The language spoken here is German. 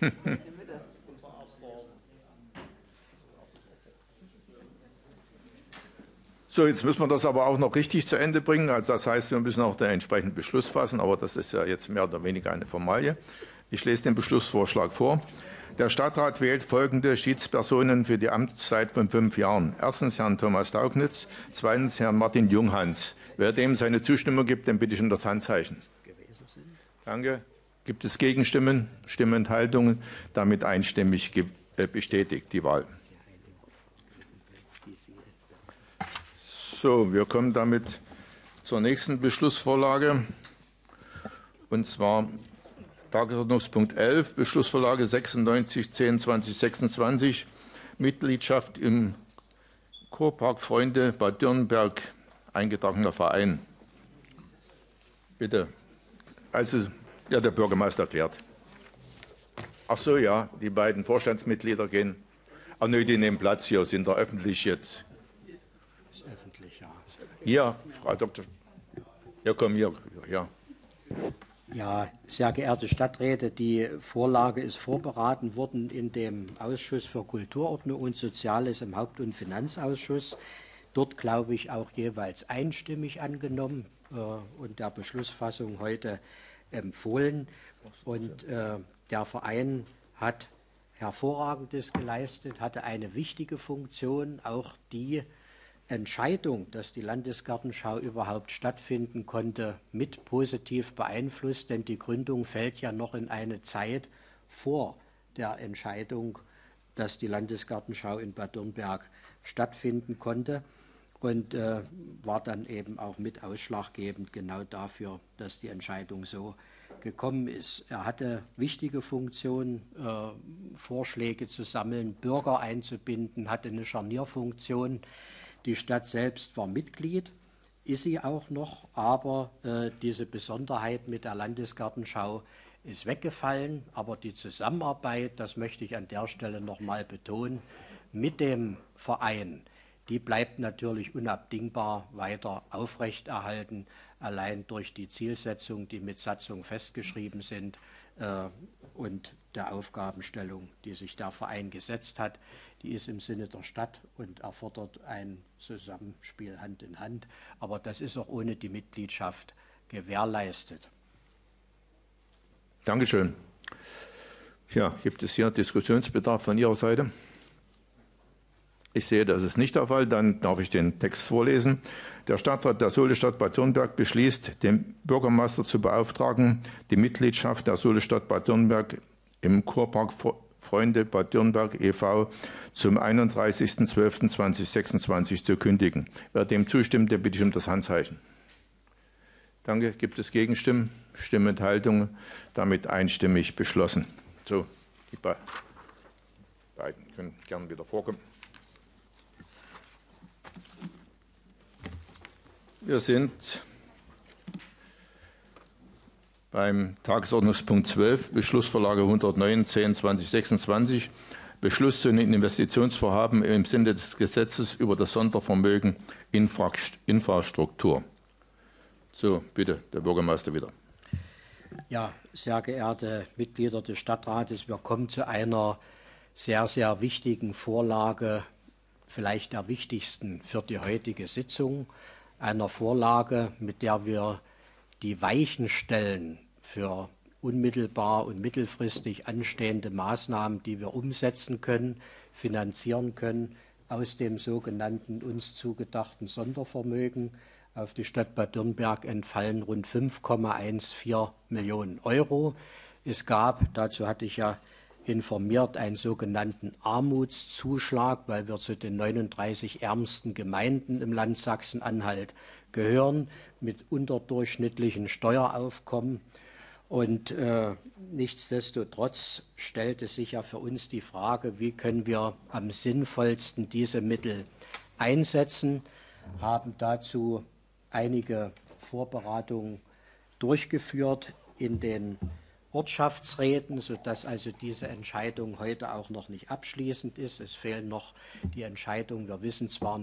So, jetzt müssen wir das aber auch noch richtig zu Ende bringen. Also das heißt, wir müssen auch den entsprechenden Beschluss fassen, aber das ist ja jetzt mehr oder weniger eine Formalie. Ich lese den Beschlussvorschlag vor. Der Stadtrat wählt folgende Schiedspersonen für die Amtszeit von 5 Jahren. Erstens Herrn Thomas Daugnitz, zweitens Herrn Martin Junghans. Wer dem seine Zustimmung gibt, den bitte ich um das Handzeichen. Danke. Gibt es Gegenstimmen, Stimmenthaltungen? Damit einstimmig bestätigt die Wahl. So, wir kommen damit zur nächsten Beschlussvorlage, und zwar Tagesordnungspunkt 11, Beschlussvorlage 96/10/2026, Mitgliedschaft im Kurpark Freunde Bad Dürnberg, eingetragener Verein. Bitte. Also, ja, der Bürgermeister erklärt. Ach so, ja, die beiden Vorstandsmitglieder gehen. Ach nö, die nehmen Platz hier, sind da öffentlich jetzt. Ist öffentlich, ja. Hier, Frau Dr. Ja, komm hier. Ja. Ja, sehr geehrte Stadträte, die Vorlage ist vorberaten worden in dem Ausschuss für Kulturordnung und Soziales im Haupt- und Finanzausschuss. Dort, glaube ich, auch jeweils einstimmig angenommen und der Beschlussfassung heute empfohlen. Und der Verein hat Hervorragendes geleistet, hatte eine wichtige Funktion, auch die Entscheidung, dass die Landesgartenschau überhaupt stattfinden konnte, mit positiv beeinflusst, denn die Gründung fällt ja noch in eine Zeit vor der Entscheidung, dass die Landesgartenschau in Bad Dürnberg stattfinden konnte, und war dann eben auch mit ausschlaggebend genau dafür, dass die Entscheidung so gekommen ist. Er hatte wichtige Funktionen, Vorschläge zu sammeln, Bürger einzubinden, hatte eine Scharnierfunktion. Die Stadt selbst war Mitglied, ist sie auch noch, aber diese Besonderheit mit der Landesgartenschau ist weggefallen. Aber die Zusammenarbeit, das möchte ich an der Stelle noch mal betonen, mit dem Verein, die bleibt natürlich unabdingbar weiter aufrechterhalten, allein durch die Zielsetzungen, die mit Satzung festgeschrieben sind und der Aufgabenstellung, die sich der Verein gesetzt hat. Die ist im Sinne der Stadt und erfordert ein Zusammenspiel Hand in Hand. Aber das ist auch ohne die Mitgliedschaft gewährleistet. Dankeschön. Ja, gibt es hier Diskussionsbedarf von Ihrer Seite? Ich sehe, das ist nicht der Fall. Dann darf ich den Text vorlesen. Der Stadtrat der Solestadt Bad Dürnberg beschließt, den Bürgermeister zu beauftragen, die Mitgliedschaft der Solestadt Bad Dürnberg im Kurpark Freunde Bad Dürnberg e.V. zum 31.12.2026 zu kündigen. Wer dem zustimmt, den bitte ich um das Handzeichen. Danke. Gibt es Gegenstimmen, Stimmenthaltungen? Damit einstimmig beschlossen. So, die beiden können gerne wieder vorkommen. Wir sind beim Tagesordnungspunkt 12, Beschlussvorlage 109/10/2026, Beschluss zu den Investitionsvorhaben im Sinne des Gesetzes über das Sondervermögen Infrastruktur. So, bitte, der Bürgermeister wieder. Ja, sehr geehrte Mitglieder des Stadtrates, wir kommen zu einer sehr, sehr wichtigen Vorlage, vielleicht der wichtigsten für die heutige Sitzung, einer Vorlage, mit der wir die Weichen stellen für unmittelbar und mittelfristig anstehende Maßnahmen, die wir umsetzen können, finanzieren können, aus dem sogenannten uns zugedachten Sondervermögen. Auf die Stadt Bad Dürnberg entfallen rund 5,14 Millionen Euro. Es gab, dazu hatte ich ja informiert, einen sogenannten Armutszuschlag, weil wir zu den 39 ärmsten Gemeinden im Land Sachsen-Anhalt gehören, mit unterdurchschnittlichen Steueraufkommen. Und nichtsdestotrotz stellte sich ja für uns die Frage, wie können wir am sinnvollsten diese Mittel einsetzen, haben dazu einige Vorbereitungen durchgeführt in den Ortschaftsräten, sodass also diese Entscheidung heute auch noch nicht abschließend ist. Es fehlen noch die Entscheidungen. Wir wissen zwar